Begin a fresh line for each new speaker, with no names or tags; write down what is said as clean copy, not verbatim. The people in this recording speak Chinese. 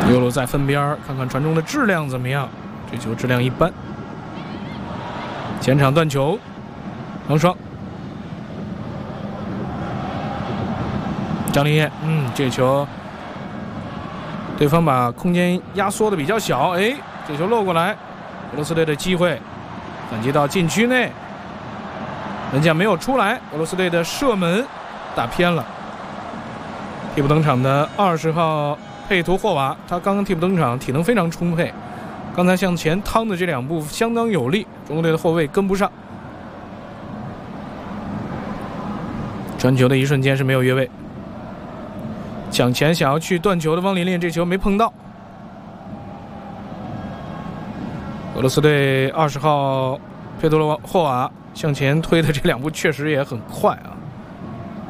右路在分边，看看传中的质量怎么样？这球质量一般。前场断球，王双，张林业，这球对方把空间压缩的比较小，哎，这球漏过来，俄罗斯队的机会，反击到禁区内，门将没有出来，俄罗斯队的射门打偏了。替补登场的20号佩图霍娃，他刚刚替补登场，体能非常充沛，刚才向前趟的这2步相当有力，中国队的后卫跟不上。传球的一瞬间是没有越位，抢前想要去断球的汪琳琳，这球没碰到。俄罗斯队20号佩图霍娃向前推的这2步确实也很快啊。